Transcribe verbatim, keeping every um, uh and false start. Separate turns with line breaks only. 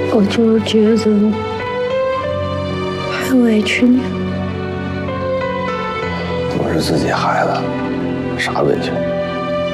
我就是觉得很委屈你。
我是自己孩子，啥委屈？